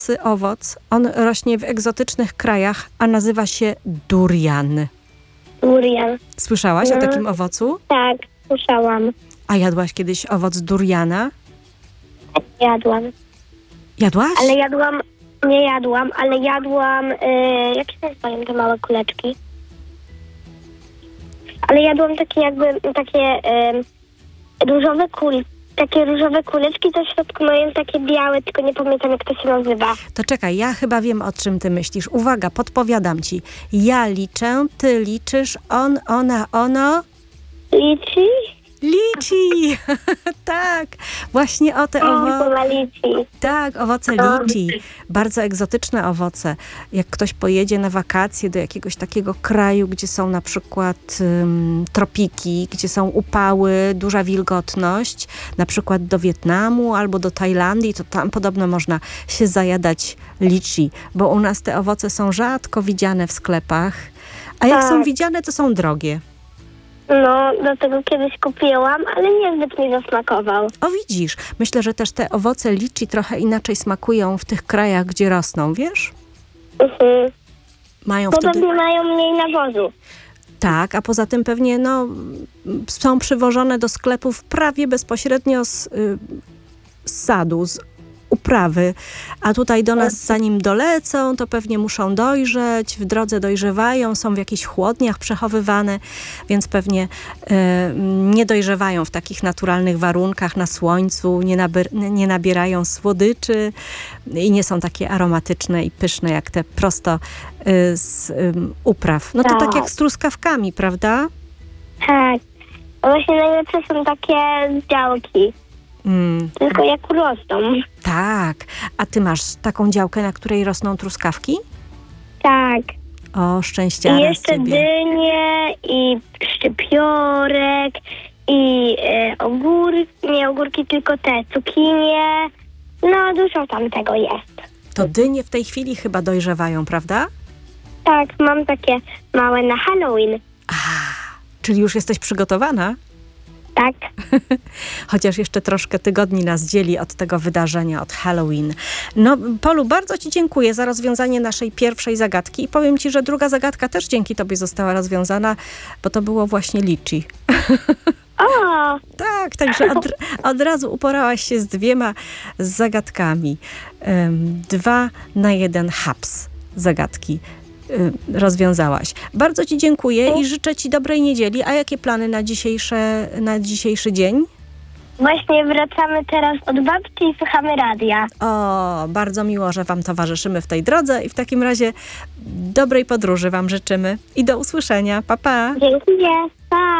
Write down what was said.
owoc. On rośnie w egzotycznych krajach, a nazywa się durian. Durian. Słyszałaś o takim owocu? Tak, słyszałam. A jadłaś kiedyś owoc duriana? Jadłam. Jadłaś? Ale nie jadłam, ale jadłam, jak się nazywają te małe kuleczki? Ale jadłam takie różowe kuleczki, co w środku mają takie białe, tylko nie pamiętam, jak to się nazywa. To czekaj, ja chyba wiem, o czym ty myślisz. Uwaga, podpowiadam ci. Ja liczę, ty liczysz, on, ona, ono. Liczy? Liczy! Tak, właśnie o te owoce. Liczy. Tak, owoce liczy. Bardzo egzotyczne owoce. Jak ktoś pojedzie na wakacje do jakiegoś takiego kraju, gdzie są na przykład tropiki, gdzie są upały, duża wilgotność, na przykład do Wietnamu albo do Tajlandii, to tam podobno można się zajadać liczy, bo u nas te owoce są rzadko widziane w sklepach, a jak są widziane, to są drogie. No, do tego kiedyś kupiłam, ale niezbyt mi zasmakował. O widzisz, myślę, że też te owoce liczy trochę inaczej smakują w tych krajach, gdzie rosną, wiesz? Mają wtedy... Podobnie mają mniej nawozu. Tak, a poza tym pewnie są przywożone do sklepów prawie bezpośrednio z sadu, z uprawy, a tutaj do nas zanim dolecą, to pewnie muszą dojrzeć, w drodze dojrzewają, są w jakichś chłodniach przechowywane, więc pewnie nie dojrzewają w takich naturalnych warunkach na słońcu, nie nabierają słodyczy i nie są takie aromatyczne i pyszne jak te prosto z upraw. No to tak jak z truskawkami, prawda? Tak. Właśnie najlepsze są takie działki. Tylko jak rosną. Tak. A ty masz taką działkę, na której rosną truskawki? Tak. O, szczęściara I jeszcze z ciebie. dynie, i szczypiorek, i ogórki, tylko te cukinie. No, dużo tam tego jest. To dynie w tej chwili chyba dojrzewają, prawda? Tak, mam takie małe na Halloween. Czyli już jesteś przygotowana? Tak. Chociaż jeszcze troszkę tygodni nas dzieli od tego wydarzenia, od Halloween. No, Polu, bardzo ci dziękuję za rozwiązanie naszej pierwszej zagadki i powiem ci, że druga zagadka też dzięki tobie została rozwiązana, bo to było właśnie liczy. O! Tak, także od razu uporałaś się z 2 zagadkami. 2 na 1 haps zagadki rozwiązałaś. Bardzo ci dziękuję i życzę ci dobrej niedzieli. A jakie plany na dzisiejszy dzień? Właśnie wracamy teraz od babci i słuchamy radia. O, bardzo miło, że wam towarzyszymy w tej drodze i w takim razie dobrej podróży wam życzymy i do usłyszenia. Pa, pa! Dziękuję. Pa!